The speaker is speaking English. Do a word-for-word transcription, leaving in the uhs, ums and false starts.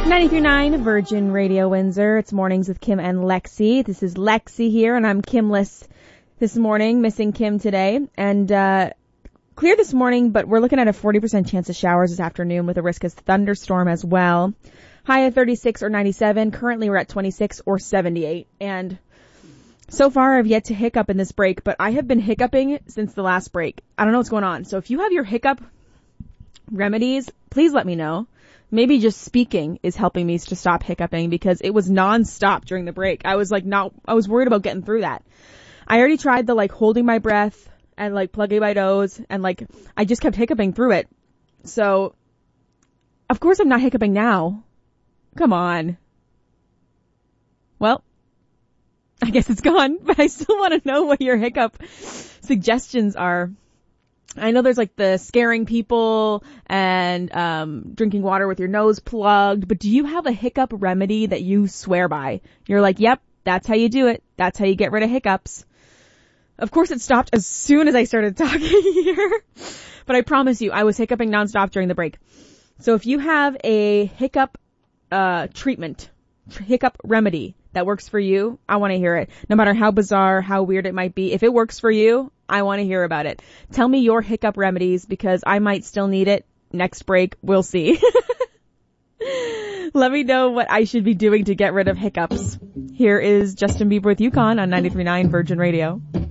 ninety-three point nine Virgin Radio Windsor. It's Mornings with Kim and Lexi. This is Lexi here, and I'm Kimless this morning, missing Kim today. And uh clear this morning, but we're looking at a forty percent chance of showers this afternoon with a risk of thunderstorm as well. High of thirty-six or ninety-seven. Currently we're at twenty-six or seventy-eight. And so far I've yet to hiccup in this break, but I have been hiccuping since the last break. I don't know what's going on. So if you have your hiccup remedies, please let me know. Maybe just speaking is helping me to stop hiccuping, because it was non-stop during the break. I was like not, I was worried about getting through that. I already tried the like holding my breath and like plugging my nose, and like I just kept hiccuping through it. So of course I'm not hiccuping now. Come on. Well, I guess it's gone, but I still want to know what your hiccup suggestions are. I know there's like the scaring people and um drinking water with your nose plugged, but do you have a hiccup remedy that you swear by? You're like, yep, that's how you do it. That's how you get rid of hiccups. Of course it stopped as soon as I started talking here, but I promise you I was hiccuping nonstop during the break. So if you have a hiccup uh treatment, hiccup remedy that works for you, I want to hear it. No matter how bizarre, how weird it might be. If it works for you, I want to hear about it. Tell me your hiccup remedies, because I might still need it. Next break, we'll see. Let me know what I should be doing to get rid of hiccups. Here is Justin Bieber with Yukon on ninety-three point nine Virgin Radio.